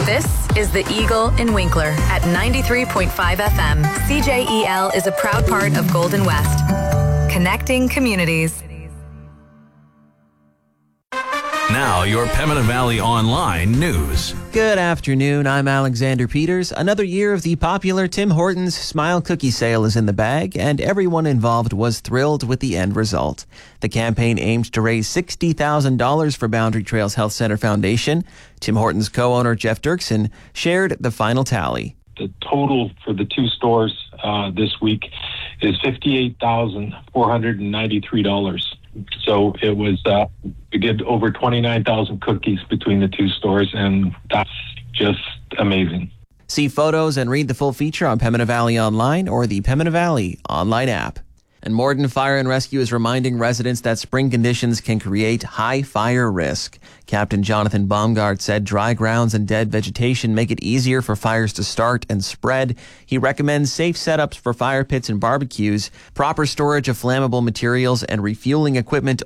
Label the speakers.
Speaker 1: This is the Eagle in Winkler at 93.5 FM. CJEL is a proud part of Golden West. Connecting communities.
Speaker 2: Now, your Pembina Valley Online news.
Speaker 3: Good afternoon, I'm Alexander Peters. Another year of the popular Tim Hortons Smile Cookie sale is in the bag, and everyone involved was thrilled with the end result. The campaign aimed to raise $60,000 for Boundary Trails Health Center Foundation. Tim Hortons co-owner Jeff Dirksen shared the final tally.
Speaker 4: The total for the two stores this week is $58,493. So it was, we did over 29,000 cookies between the two stores, and that's just amazing.
Speaker 3: See photos and read the full feature on Pembina Valley Online or the Pembina Valley online app. And Morden Fire and Rescue is reminding residents that spring conditions can create high fire risk. Captain Jonathan Baumgart said dry grounds and dead vegetation make it easier for fires to start and spread. He recommends safe setups for fire pits and barbecues, proper storage of flammable materials, and refueling equipment